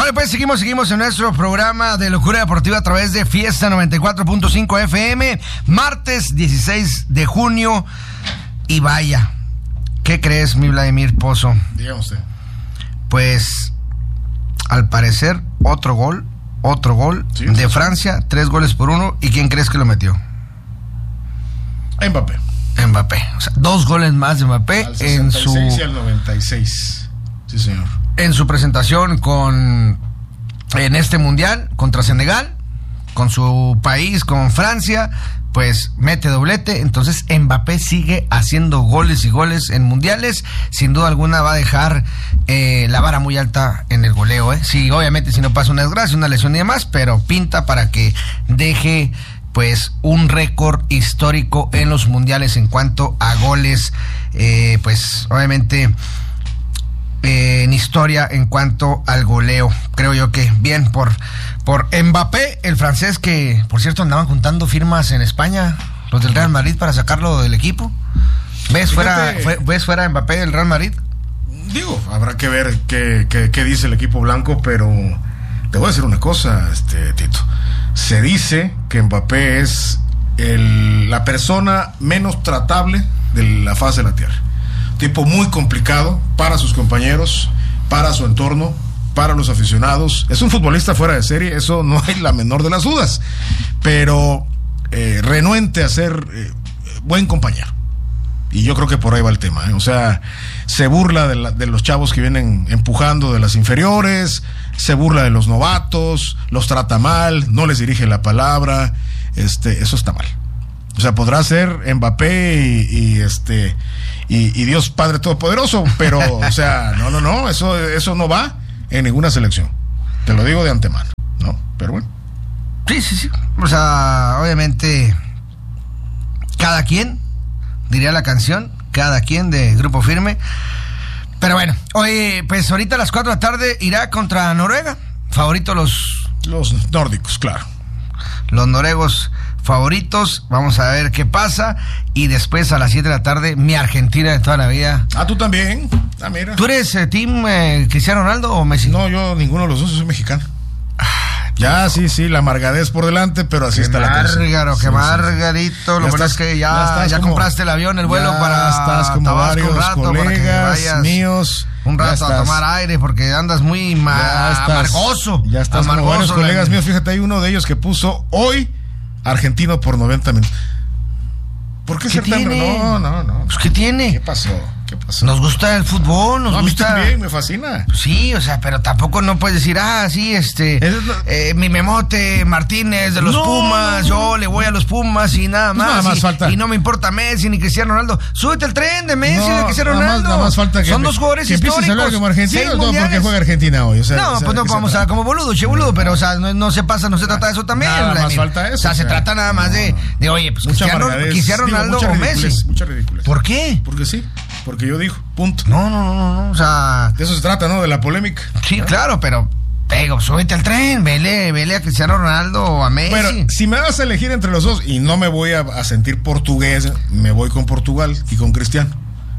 Vale, pues seguimos en nuestro programa de Locura Deportiva a través de Fiesta 94.5 FM, martes 16 de junio. Y vaya, ¿qué crees, mi Vladimir Pozo? Dígame usted. Pues, al parecer, otro gol sí, de Francia, 3-1. ¿Y quién crees que lo metió? Mbappé. O sea, 2 goles más de Mbappé al 66 y al 96. Sí, señor. En su presentación en este mundial contra Senegal, con su país, con Francia, pues mete doblete. Entonces Mbappé sigue haciendo goles y goles en mundiales. Sin duda alguna va a dejar la vara muy alta en el goleo, ¿eh? Sí, obviamente si no pasa una desgracia, una lesión y demás, pero pinta para que deje pues un récord histórico en los mundiales en cuanto a goles, pues obviamente en historia en cuanto al goleo. Creo yo que bien por Mbappé, el francés, que por cierto andaban juntando firmas en España, los del Real Madrid, para sacarlo del equipo. ¿Ves fuera a Mbappé del Real Madrid? Digo, habrá que ver qué dice el equipo blanco, pero te voy a decir una cosa, Tito. Se dice que Mbappé es la persona menos tratable de la faz de la tierra. Tipo muy complicado para sus compañeros, para su entorno, para los aficionados. Es un futbolista fuera de serie, eso no hay la menor de las dudas, pero renuente a ser buen compañero. Y yo creo que por ahí va el tema, ¿eh? O sea, se burla de los chavos que vienen empujando de las inferiores, se burla de los novatos, los trata mal, no les dirige la palabra. Eso está mal. O sea, podrá ser Mbappé y Dios Padre Todopoderoso, pero, o sea, no, eso no va en ninguna selección. Te lo digo de antemano, ¿no? Pero bueno. Sí. O sea, obviamente, cada quien, diría la canción, cada quien de Grupo Firme. Pero bueno, hoy, pues ahorita a las 4 de la tarde irá contra Noruega. Favorito los nórdicos, claro. Los noruegos favoritos, vamos a ver qué pasa. Y después a las 7 de la tarde, mi Argentina de toda la vida. Ah, tú también. Ah, mira. ¿Tú eres team Cristiano Ronaldo o Messi? No, yo ninguno de los dos, soy mexicano. Ya, sí, la amargadez por delante, pero así está la cosa. Qué margarito. Lo bueno es que ya compraste el avión, el vuelo para estás como varios colegas míos. Un rato a tomar aire porque andas muy amargoso. Ya estás como varios colegas míos. Fíjate, hay uno de ellos que puso hoy argentino por 90 minutos. ¿Por qué ser tan... No. Pues, ¿qué tiene? ¿Qué pasó? Nos gusta el fútbol, nos gusta. A mí también, me fascina. Sí, o sea, pero tampoco no puedes decir, mi Memote Martínez de los Pumas, yo le voy a los Pumas y nada más. Nada más falta. Y no me importa Messi ni Cristiano Ronaldo. Súbete al tren de Messi, de Cristiano Ronaldo. Nada más falta que son dos jugadores históricos. Que empieces a hablar como argentino, no porque juega Argentina hoy. Pues no vamos a como boludo, pero o sea, no se trata de eso también. Nada más falta eso. O sea, se trata nada más de oye, pues Cristiano Ronaldo o Messi. Mucha ridiculez. ¿Por qué? Porque sí. Porque yo digo, punto. No, o sea... De eso se trata, ¿no? De la polémica. Sí, claro, pero... súbete al tren, vele a Cristiano Ronaldo o a Messi. Pero si me vas a elegir entre los dos y no me voy a sentir portugués, me voy con Portugal y con Cristiano.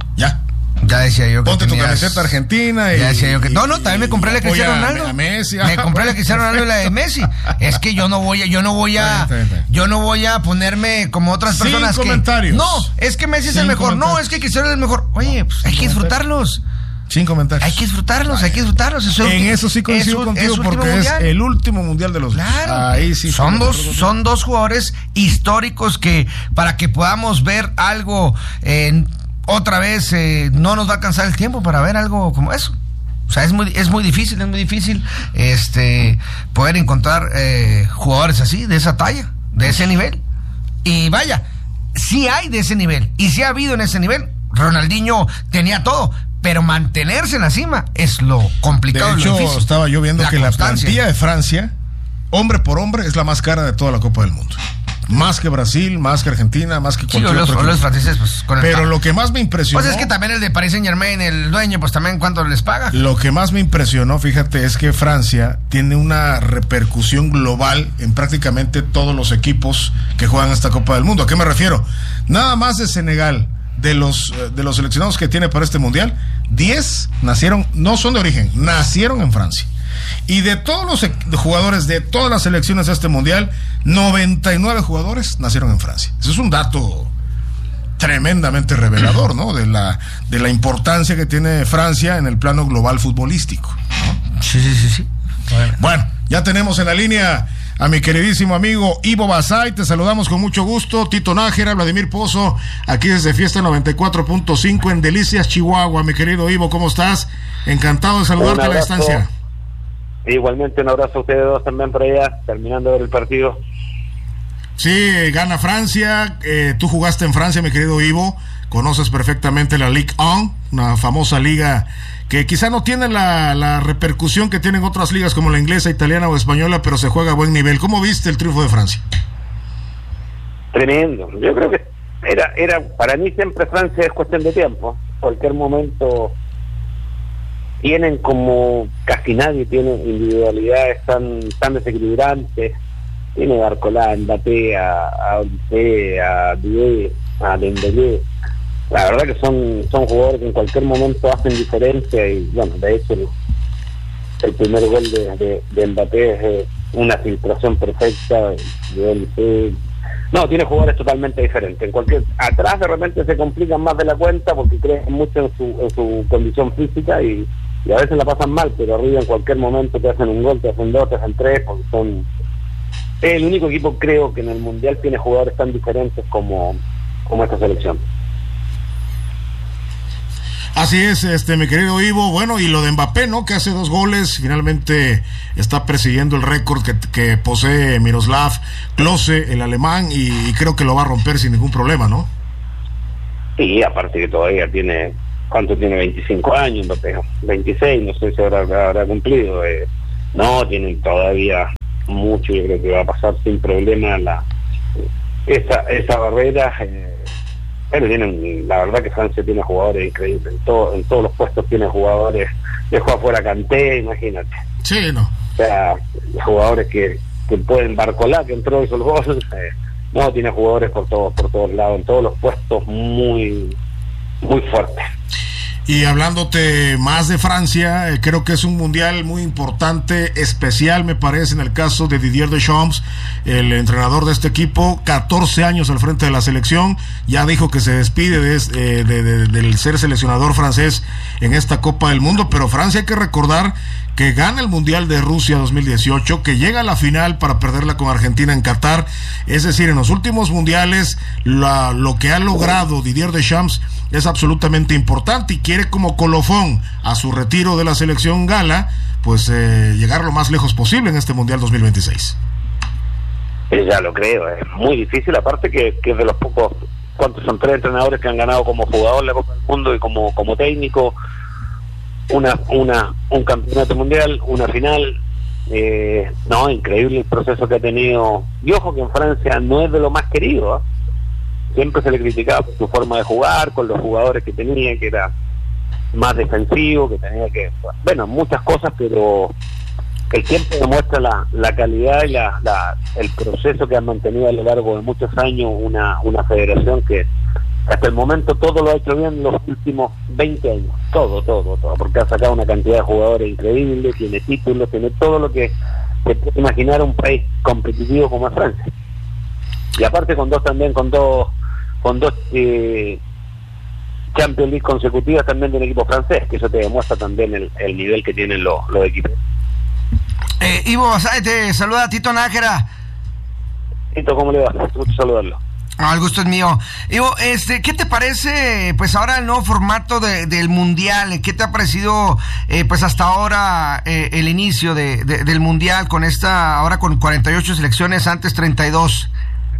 Ya decía yo que ponte tu camiseta argentina y... Ya decía yo que... No, también me compré la de Cristiano Ronaldo. A Messi. Me compré la de Cristiano Ronaldo y la de Messi. Es que yo no voy a ponerme como otras personas sin comentarios. No, es que Messi es el mejor. No, es que Cristiano es el mejor. Oye, pues hay que disfrutarlos. Sin comentarios. Hay que disfrutarlos. Eso sí coincido contigo porque es el último mundial de los dos. Claro. Ahí sí. Son dos jugadores históricos que para que podamos ver algo otra vez no nos va a alcanzar el tiempo para ver algo como eso. O sea, es muy difícil poder encontrar jugadores así, de esa talla, de ese nivel. Y vaya, sí hay de ese nivel, y sí ha habido en ese nivel. Ronaldinho tenía todo, pero mantenerse en la cima es lo complicado. De hecho, lo difícil. Estaba yo viendo que la plantilla de Francia, hombre por hombre, es la más cara de toda la Copa del Mundo. Más que Brasil, más que Argentina, más que cualquier otro. Los franceses, pues, con el pero lo que más me impresionó... Pues es que también el de Paris Saint-Germain, el dueño, pues también cuánto les paga. Lo que más me impresionó, fíjate, es que Francia tiene una repercusión global en prácticamente todos los equipos que juegan esta Copa del Mundo. ¿A qué me refiero? Nada más de Senegal, de los seleccionados que tiene para este Mundial, 10 nacieron, no son de origen, nacieron en Francia. Y de todos los jugadores de todas las selecciones de este mundial, 99 jugadores nacieron en Francia. Eso es un dato tremendamente revelador, ¿no? De la importancia que tiene Francia en el plano global futbolístico, ¿no? Sí. Bueno, ya tenemos en la línea a mi queridísimo amigo Ivo Basay. Te saludamos con mucho gusto. Tito Nájera, Vladimir Pozo, aquí desde Fiesta 94.5 en Delicias, Chihuahua. Mi querido Ivo, ¿cómo estás? Encantado de saludarte a la distancia. Igualmente un abrazo a ustedes dos también por allá, terminando de ver el partido. Sí, gana Francia. Tú jugaste en Francia, mi querido Ivo. Conoces perfectamente la Ligue 1, una famosa liga que quizá no tiene la repercusión que tienen otras ligas como la inglesa, italiana o española, pero se juega a buen nivel. ¿Cómo viste el triunfo de Francia? Tremendo. Yo creo que era para mí siempre Francia es cuestión de tiempo. En cualquier momento tienen, como casi nadie tiene, individualidades tan desequilibrantes. Tiene a Barcola, Mbappé, a Olise, a Dié, a Dembélé. La verdad que son jugadores que en cualquier momento hacen diferencia. Y bueno, de hecho el primer gol de Mbappé es una filtración perfecta de Olise. No, tiene jugadores totalmente diferentes. Atrás de repente se complican más de la cuenta porque creen mucho en su condición física y a veces la pasan mal, pero arriba en cualquier momento te hacen un gol, te hacen dos, te hacen tres, porque son... Es el único equipo, creo, que en el Mundial tiene jugadores tan diferentes como esta selección. Así es, mi querido Ivo. Bueno, y lo de Mbappé, ¿no? Que hace 2 goles, finalmente está persiguiendo el récord que posee Miroslav Klose, el alemán, y creo que lo va a romper sin ningún problema, ¿no? Sí, aparte que todavía tiene... ¿Cuánto tiene? 25 años, Mbappé. 26, no sé si habrá cumplido. No, tiene todavía mucho, yo creo que va a pasar sin problema esa barrera. Pero la verdad que Francia tiene jugadores increíbles, en todos los puestos tiene jugadores. Dejó afuera Kanté, imagínate. Sí, no. O sea, jugadores que pueden, Barcola, que entró y hizo el gol. No, tiene jugadores por todos lados, en todos los puestos muy fuertes. Y hablándote más de Francia, creo que es un mundial muy importante, especial me parece en el caso de Didier Deschamps, el entrenador de este equipo, 14 años al frente de la selección, ya dijo que se despide del ser seleccionador francés en esta Copa del Mundo, pero Francia hay que recordar que gana el Mundial de Rusia 2018, que llega a la final para perderla con Argentina en Qatar. Es decir, en los últimos mundiales lo que ha logrado Didier Deschamps es absolutamente importante y quiere como colofón a su retiro de la selección gala, pues llegar lo más lejos posible en este Mundial 2026. Ya lo creo, es muy difícil, aparte que es de los pocos, ¿cuántos son? 3 entrenadores que han ganado como jugador la Copa del Mundo y como técnico un campeonato mundial, una final. No, increíble el proceso que ha tenido. Y ojo que en Francia no es de lo más querido, ¿eh? Siempre se le criticaba por su forma de jugar, con los jugadores que tenía, que era más defensivo, que tenía que... Bueno, muchas cosas, pero el tiempo demuestra la calidad y el proceso que han mantenido a lo largo de muchos años una federación que hasta el momento todo lo ha hecho bien en los últimos 20 años. Todo, porque ha sacado una cantidad de jugadores increíble, tiene títulos, tiene todo lo que se puede imaginar un país competitivo como es Francia. Y aparte con dos Champions League consecutivas también del equipo francés, que eso te demuestra también el nivel que tienen los equipos. Ivo Basay, te saluda Tito Nájera. Tito, ¿cómo le va? Gusto saludarlo. El gusto es mío. Ivo, ¿qué te parece pues ahora el nuevo formato del Mundial? ¿Qué te ha parecido pues hasta ahora el inicio del Mundial con ahora con 48 selecciones, antes 32?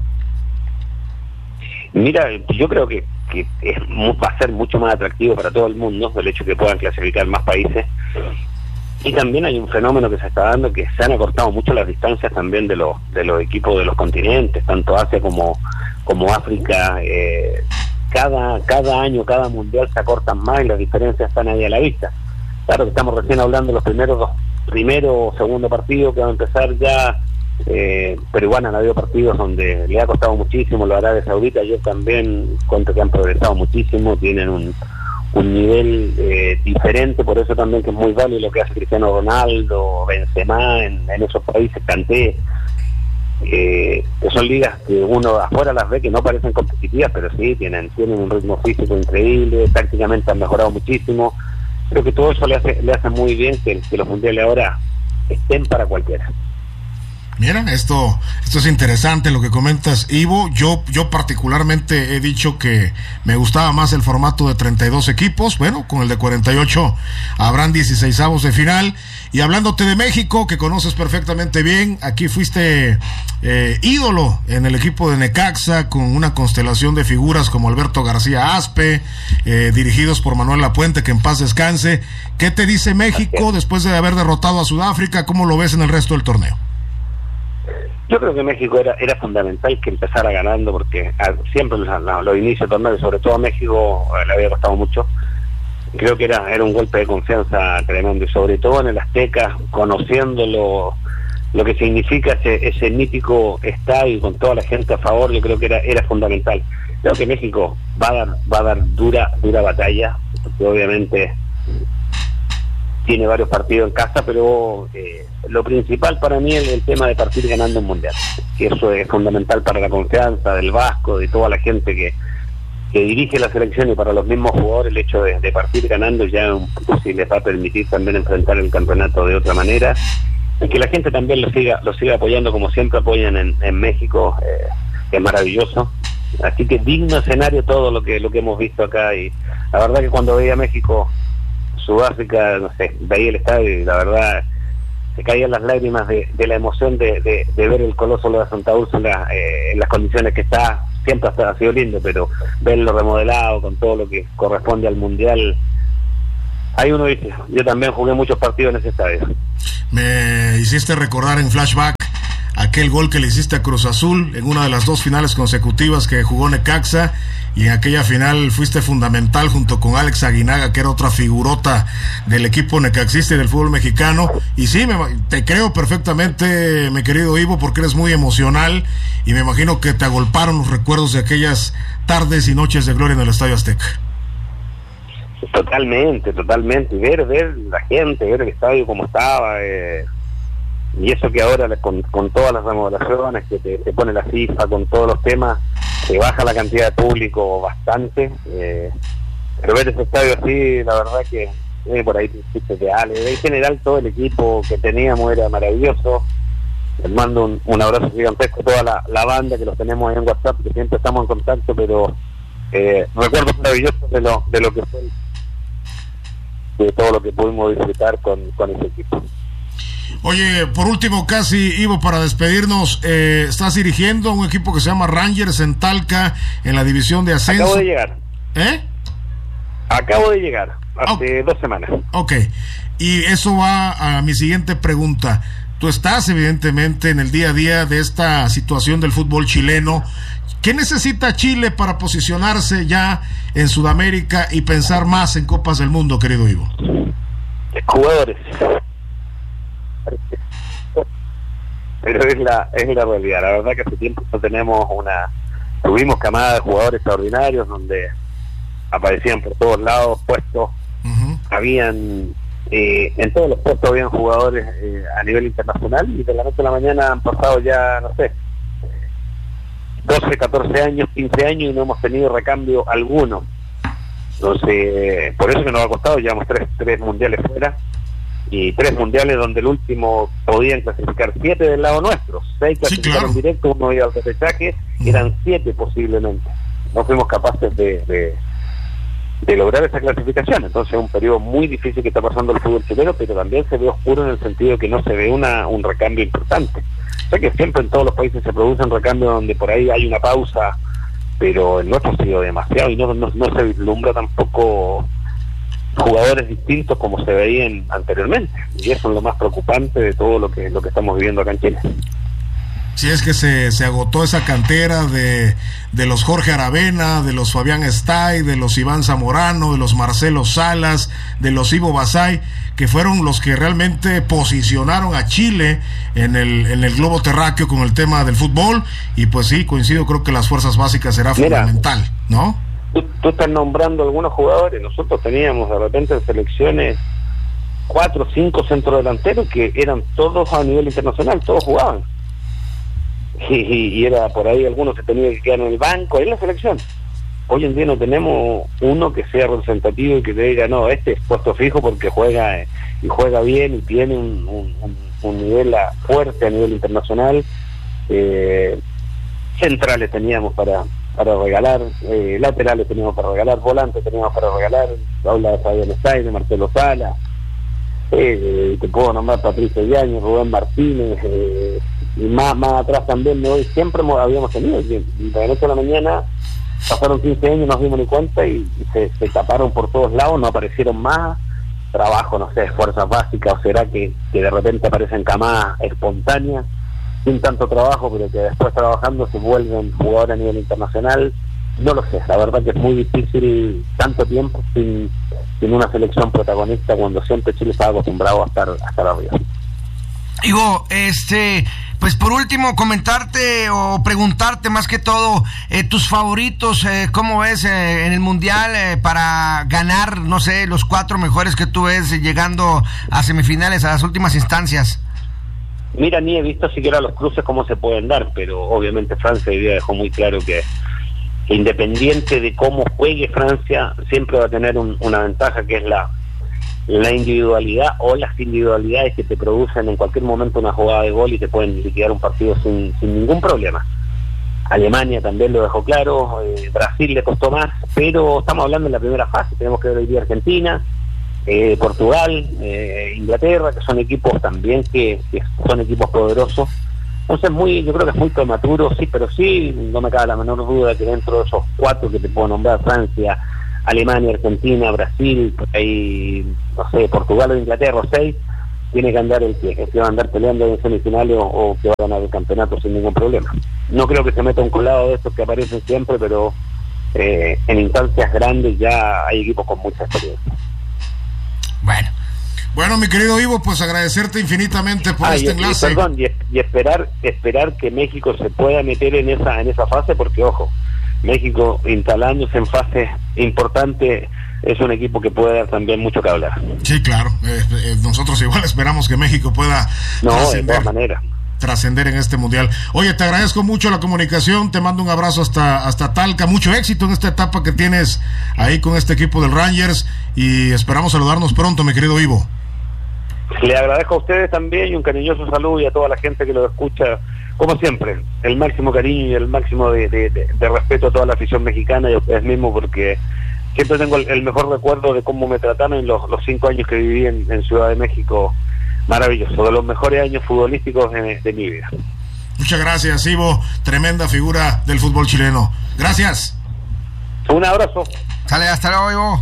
Mira, yo creo que va a ser mucho más atractivo para todo el mundo el hecho de que puedan clasificar más países. Y también hay un fenómeno que se está dando, que se han acortado mucho las distancias también de los equipos de los continentes, tanto Asia como África. Cada año, cada mundial se acortan más y las diferencias están ahí a la vista. Claro que estamos recién hablando de los primero o segundo partido que va a empezar ya, pero igual han habido partidos donde le ha costado muchísimo. Lo Arabia Saudita, yo también cuento que han progresado muchísimo, tienen un nivel diferente, por eso también que es muy válido lo que hace Cristiano Ronaldo, Benzema en esos países, Kanté, que son ligas que uno afuera las ve que no parecen competitivas, pero sí tienen un ritmo físico increíble, tácticamente han mejorado muchísimo. Creo que todo eso le hace muy bien que los mundiales ahora estén para cualquiera. Mira, esto es interesante lo que comentas, Ivo. Yo particularmente he dicho que me gustaba más el formato de 32 equipos. Bueno, con el de 48 habrán 16avos de final. Y hablándote de México, que conoces perfectamente bien, aquí fuiste ídolo en el equipo de Necaxa, con una constelación de figuras como Alberto García Aspe, dirigidos por Manuel Lapuente, que en paz descanse. ¿Qué te dice México después de haber derrotado a Sudáfrica? ¿Cómo lo ves en el resto del torneo? Yo creo que México era fundamental que empezara ganando, porque siempre los inicios de torneo, sobre todo a México, le había costado mucho. Creo que era un golpe de confianza tremendo, y sobre todo en el Azteca, conociendo lo que significa ese mítico estadio con toda la gente a favor. Yo creo que era fundamental. Creo que México va a dar dura batalla, porque obviamente tiene varios partidos en casa, pero lo principal para mí es el tema de partir ganando un mundial, que eso es fundamental para la confianza del Vasco, de toda la gente que dirige la selección, y para los mismos jugadores el hecho de partir ganando ya sí les va a permitir también enfrentar el campeonato de otra manera, y que la gente también lo siga apoyando como siempre apoyan en México, que es maravilloso. Así que digno escenario todo lo que hemos visto acá, y la verdad que cuando veía México Sudáfrica, no sé, veía el estadio y la verdad se caían las lágrimas de la emoción de ver el Coloso de Santa Úrsula en las condiciones que está. Siempre ha sido lindo, pero verlo remodelado con todo lo que corresponde al mundial, ahí uno dice, yo también jugué muchos partidos en ese estadio. Me hiciste recordar en flashback aquel gol que le hiciste a Cruz Azul en una de las 2 finales consecutivas que jugó Necaxa, y en aquella final fuiste fundamental junto con Alex Aguinaga, que era otra figurota del equipo necaxista y del fútbol mexicano. Y sí, te creo perfectamente, mi querido Ivo, porque eres muy emocional, y me imagino que te agolparon los recuerdos de aquellas tardes y noches de gloria en el Estadio Azteca. Totalmente, ver la gente, ver el estadio como estaba, y eso que ahora con todas las remodelaciones que te pone la FIFA, con todos los temas, se baja la cantidad de público bastante, pero ver ese estadio así, la verdad que por ahí en general todo el equipo que teníamos era maravilloso. Les mando un abrazo gigantesco a toda la banda, que los tenemos ahí en WhatsApp, que siempre estamos en contacto, pero recuerdos maravillosos de lo que fue, de todo lo que pudimos disfrutar con ese equipo. Oye, por último, casi, Ivo, para despedirnos, estás dirigiendo un equipo que se llama Rangers en Talca, en la división de ascenso. Acabo de llegar. Acabo de llegar, hace 2 semanas. Ok, y eso va a mi siguiente pregunta. Tú estás evidentemente en el día a día de esta situación del fútbol chileno. ¿Qué necesita Chile para posicionarse ya en Sudamérica y pensar más en Copas del Mundo, querido Ivo? Jugadores. Pero es la realidad. La verdad que hace tiempo no tuvimos camada de jugadores extraordinarios donde aparecían por todos lados puestos. Habían en todos los puestos habían jugadores a nivel internacional, y de la noche a la mañana han pasado ya, no sé, 12, 14 años, 15 años, y no hemos tenido recambio alguno. Entonces, por eso que nos ha costado. Llevamos tres mundiales fuera, y 3 mundiales donde el último podían clasificar 7 del lado nuestro, 6 clasificaron directo, 1 iba al repechaje, eran 7 posiblemente. No fuimos capaces de lograr esa clasificación. Entonces es un periodo muy difícil que está pasando el fútbol chileno, pero también se ve oscuro en el sentido de que no se ve un recambio importante. Sé que siempre en todos los países se producen recambios donde por ahí hay una pausa, pero el nuestro ha sido demasiado, y no se vislumbra tampoco jugadores distintos como se veían anteriormente, y eso es lo más preocupante de todo lo que estamos viviendo acá en Chile. Si es que se agotó esa cantera de los Jorge Aravena, de los Fabián Estay, de los Iván Zamorano, de los Marcelo Salas, de los Ivo Basay, que fueron los que realmente posicionaron a Chile en el globo terráqueo con el tema del fútbol. Y pues sí, coincido, creo que las fuerzas básicas será fundamental, ¿no? tú estás nombrando algunos jugadores. Nosotros teníamos de repente en selecciones 4 o 5 centrodelanteros que eran todos a nivel internacional, todos jugaban. Y era por ahí, algunos se tenían que quedar en el banco, en la selección. Hoy en día no tenemos uno que sea representativo y que te diga, no, este es puesto fijo porque juega y juega bien y tiene un nivel fuerte a nivel internacional. Centrales teníamos para regalar, laterales teníamos para regalar, volantes teníamos para regalar. Habla de Fabián Stein, de Marcelo Sala, te puedo nombrar Patricio Diaño, Rubén Martínez, y más atrás también, ¿no? Siempre habíamos tenido, y de la noche a la mañana pasaron 15 años, no nos dimos ni cuenta y se taparon por todos lados, no aparecieron más. Trabajo, no sé, fuerzas básicas, o será que de repente aparecen camadas espontáneas sin tanto trabajo, pero que después trabajando se vuelven jugadores a nivel internacional. No lo sé, la verdad que es muy difícil tanto tiempo sin una selección protagonista, cuando siempre Chile estaba acostumbrado a estar arriba. Digo, pues por último comentarte o preguntarte más que todo tus favoritos, ¿cómo ves en el Mundial para ganar, no sé, los 4 mejores que tú ves llegando a semifinales, a las últimas instancias? Mira, ni he visto siquiera los cruces cómo se pueden dar, pero obviamente Francia hoy día dejó muy claro que independiente de cómo juegue Francia, siempre va a tener una ventaja, que es la individualidad o las individualidades que te producen en cualquier momento una jugada de gol y te pueden liquidar un partido sin ningún problema. Alemania también lo dejó claro, Brasil le costó más, pero estamos hablando en la primera fase. Tenemos que ver hoy día Argentina, Portugal, Inglaterra, que son equipos también que son equipos poderosos. Entonces yo creo que es muy prematuro, sí, pero sí, no me cabe la menor duda que dentro de esos 4 que te puedo nombrar, Francia, Alemania, Argentina, Brasil, ahí, no sé, Portugal o Inglaterra, 6, tiene que andar el que va a andar peleando en semifinales o que va a ganar el campeonato sin ningún problema. No creo que se meta un colado de estos que aparecen siempre, pero en instancias grandes ya hay equipos con mucha experiencia. Bueno, mi querido Ivo, pues agradecerte infinitamente por este enlace. Y esperar que México se pueda meter en esa fase, porque ojo, México instalándose en fase importante es un equipo que puede dar también mucho que hablar. Sí, claro, nosotros igual esperamos que México pueda de todas maneras trascender en este mundial. Oye, te agradezco mucho la comunicación, te mando un abrazo hasta Talca, mucho éxito en esta etapa que tienes ahí con este equipo del Rangers y esperamos saludarnos pronto, mi querido Ivo. Le agradezco a ustedes también y un cariñoso saludo, y a toda la gente que lo escucha, como siempre, el máximo cariño y el máximo de respeto a toda la afición mexicana y a ustedes mismos, porque siempre tengo el mejor recuerdo de cómo me trataron en los 5 años que viví en Ciudad de México. Maravilloso, de los mejores años futbolísticos de mi vida. Muchas gracias, Ivo, tremenda figura del fútbol chileno. Gracias. Un abrazo. Sale, hasta luego, Ivo.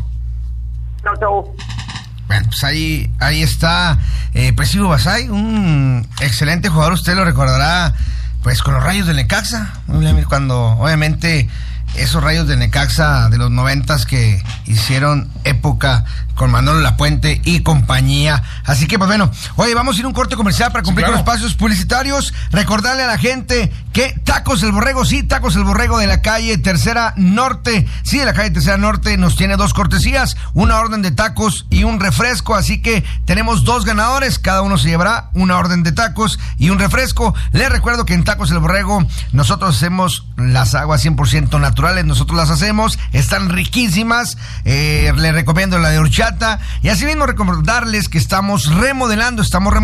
Chau. Bueno, pues ahí está pues Ivo Basay, un excelente jugador. Usted lo recordará pues con los Rayos del Necaxa, cuando obviamente esos Rayos del Necaxa de los 90s que hicieron época con Manolo Lapuente y compañía. Así que pues bueno, oye, vamos a ir a un corte comercial para cumplir con los espacios publicitarios. Recordarle a la gente que Tacos El Borrego, sí, Tacos El Borrego de la calle Tercera Norte, sí, de la calle Tercera Norte, nos tiene 2 cortesías, una orden de tacos y un refresco, así que tenemos 2 ganadores, cada uno se llevará una orden de tacos y un refresco. Les recuerdo que en Tacos El Borrego nosotros hacemos las aguas 100% naturales, nosotros las hacemos, están riquísimas, les recomiendo la de horchata. Y así mismo recordarles que estamos remodelando,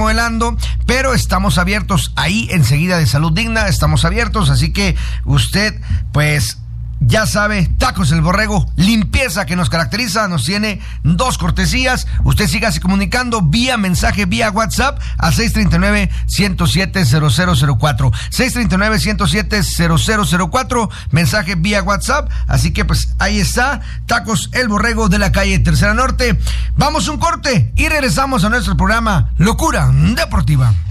pero estamos abiertos ahí enseguida de Salud Digna, estamos abiertos, así que usted pues ya sabe, Tacos El Borrego, limpieza que nos caracteriza, nos tiene 2 cortesías. Usted sígase comunicando vía mensaje, vía WhatsApp al 639-107-0004. 639-107-0004, mensaje vía WhatsApp. Así que pues ahí está, Tacos El Borrego de la calle Tercera Norte. Vamos a un corte y regresamos a nuestro programa Locura Deportiva.